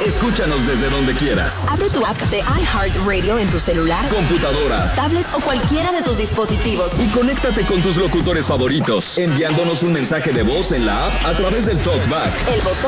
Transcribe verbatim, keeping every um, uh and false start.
Escúchanos desde donde quieras. Abre tu app de iHeartRadio en tu celular, computadora, tablet o cualquiera de tus dispositivos y conéctate con tus locutores favoritos, enviándonos un mensaje de voz en la app a través del TalkBack. El botón